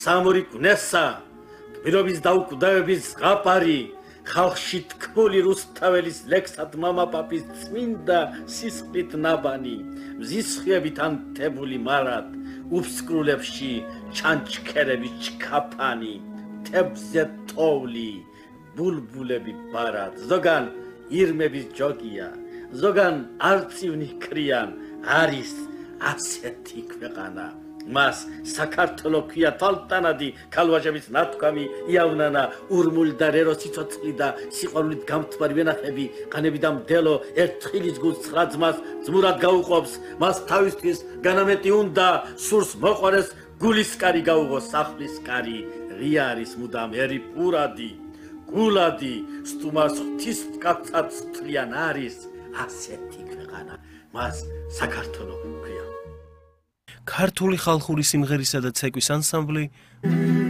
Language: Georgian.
სამური გნესა, გმირობის დაუკვდავების ზღაპარი, ხალხში თქმული რუსთაველის ლექსად მამაპაპის წმინდა სისხლით ნაბანი, მზისხიებით ანთებული მარად, უფსკრულებში ჩანჩქერების ჩქაფანი, თებზე თოვლი, ბულბულები ბარად, ზოგან ირმების ჯოგია, ზოგან არწივნი ქრიან, არის ასეთი ქვეყანა. მას საქართველო ქვია თვალთანადი ქალვაჟების ნათქვამი იავნანა ურმული და რერო სიცოცხლი და სიყვარულით გამთბარი ვენახები ყანები და მდელო ერთხილის გულს ცხრა ძმას ძმურად გაუყოფს მას თავისთვის განამეტი უნდა სურს მოყვარეს გულისკარი გაუღოს სახლის კარი ღია არის მუდამ ერი პურადი გულადი სტუმარს ღვთისკაცად თვლიან არის ასეთი ქვეყანა მას საქართველო ქვია ქართული ხალხური სიმღერისა და ცეკვის ანსამბლი